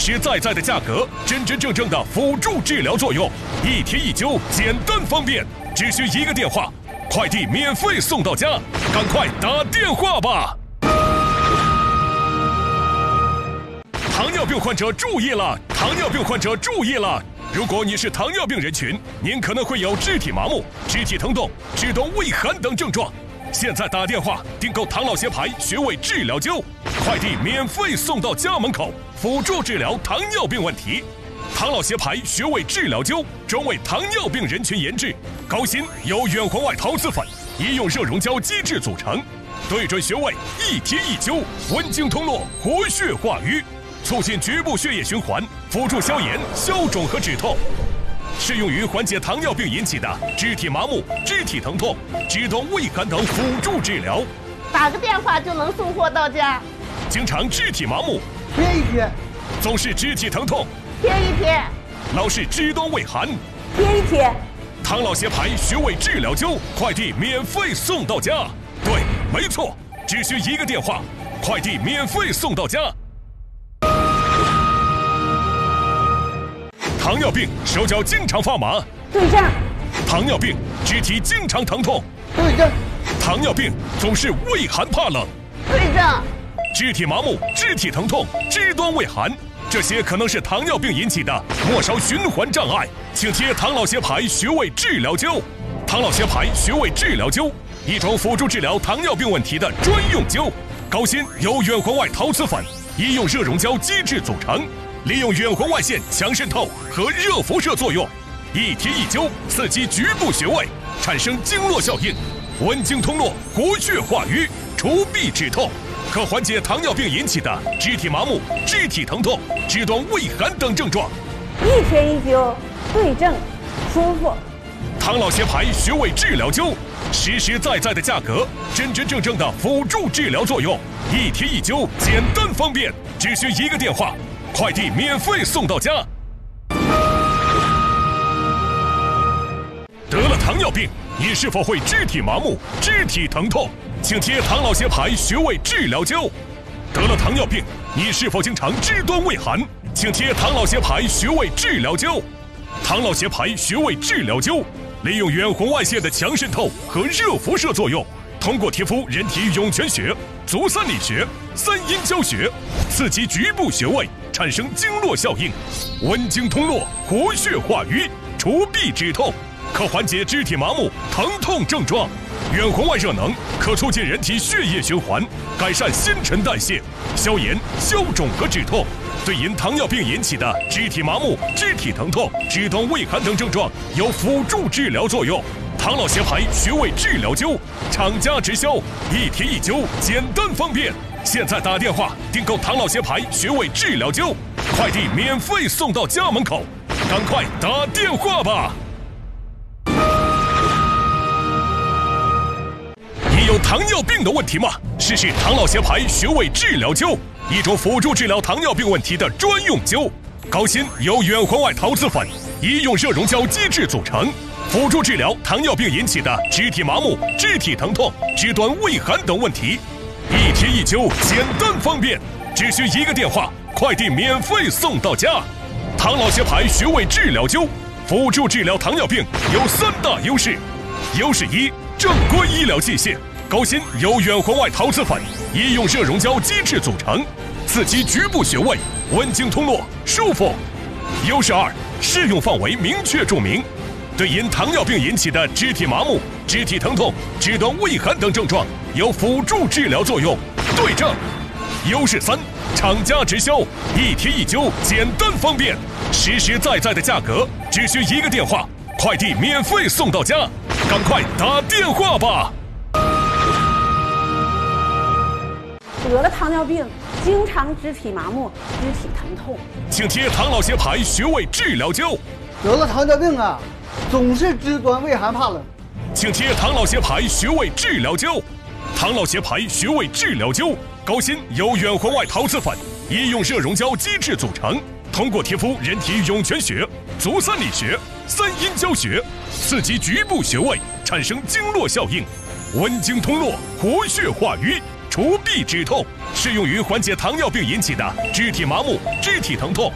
实在在的价格，真真正正的辅助治疗作用，一贴一灸，简单方便，只需一个电话，快递免费送到家，赶快打电话吧！糖尿病患者注意了！糖尿病患者注意了！如果你是糖尿病人群，您可能会有肢体麻木、肢体疼痛、肢端畏寒等症状。现在打电话订购唐老协牌穴位治疗灸，快递免费送到家门口，辅助治疗糖尿病问题。唐老协牌穴位治疗灸专为糖尿病人群研制，高芯由远红外陶瓷粉、医用热熔胶基质组成，对准穴位一贴一灸，温经通络，活血化瘀，促进局部血液循环，辅助消炎、消肿和止痛。适用于缓解糖尿病引起的肢体麻木、肢体疼痛、肢端畏寒等辅助治疗。 打个电话就能送货到家。 经常肢体麻木， 贴一贴； 总是肢体疼痛， 贴一贴； 老是肢端畏寒， 贴一贴。 唐老协牌穴位治疗灸，快递免费送到家。对，没错，只需一个电话，快递免费送到家。糖尿病手脚经常发麻， 对症； 糖尿病肢体经常疼痛， 对症； 糖尿病总是畏寒怕冷， 对症； 肢体麻木、肢体疼痛、肢端畏寒，这些可能是糖尿病引起的末梢循环障碍，请贴唐老协牌穴位治疗灸。唐老协牌穴位治疗灸，一种辅助治疗糖尿病问题的专用灸，高芯由远红外陶瓷粉、医用热熔胶基质组成。利用远红外线强渗透和热辐射作用，一贴一灸，刺激局部穴位，产生经络效应，温经通络，活血化瘀，除痹止痛，可缓解糖尿病引起的肢体麻木、肢体疼痛、肢端畏寒等症状。 一贴一灸，对症，舒服。 唐老协牌穴位治疗灸，实实在在的价格，真真正正的辅助治疗作用，一贴一灸，简单方便，只需一个电话。快递免费送到家。得了糖尿病，你是否会肢体麻木、肢体疼痛？请贴唐老协牌穴位治疗灸。得了糖尿病，你是否经常肢端畏寒？请贴唐老协牌穴位治疗灸。唐老协牌穴位治疗灸，利用远红外线的强渗透和热辐射作用，通过贴敷人体涌泉穴、足三里穴、三阴交穴，刺激局部穴位，产生经络效应，温经通络，活血化瘀，除痹止痛，可缓解肢体麻木、疼痛症状。远红外热能可促进人体血液循环，改善新陈代谢，消炎、消肿和止痛。对因糖尿病引起的肢体麻木、肢体疼痛、肢端畏寒等症状有辅助治疗作用。唐老协牌穴位治疗灸，厂家直销，一贴一灸，简单方便。现在打电话订购唐老协牌穴位治疗灸，快递免费送到家门口，赶快打电话吧！你有糖尿病的问题吗？试试唐老协牌穴位治疗灸，一种辅助治疗糖尿病问题的专用灸，高芯由远红外陶瓷粉、医用热熔胶基质组成。辅助治疗糖尿病引起的肢体麻木、肢体疼痛、肢端畏寒等问题，一贴一灸，简单方便，只需一个电话，快递免费送到家。唐老协牌穴位治疗灸，辅助治疗糖尿病有3大优势。优势1：正规医疗器械，高芯由远红外陶瓷粉、医用热熔胶基质组成，刺激局部穴位，温经通络，舒服。优势2：适用范围明确注明。对因糖尿病引起的肢体麻木、肢体疼痛、肢端畏寒等症状有辅助治疗作用，对症。优势3：厂家直销，一贴一灸，简单方便，实实在在的价格，只需一个电话，快递免费送到家，赶快打电话吧！ 得了糖尿病，经常肢体麻木、肢体疼痛， 请贴唐老协牌穴位治疗灸。 得了糖尿病啊，总是肢端畏寒怕冷， 请贴唐老协牌穴位治疗灸。唐老协牌穴位治疗灸，高芯由远红外陶瓷粉、医用热熔胶基质组成，通过贴敷人体涌泉穴、足三里穴、三阴交穴，刺激局部穴位，产生经络效应，温经通络，活血化瘀，除痹止痛，适用于缓解糖尿病引起的肢体麻木、肢体疼痛、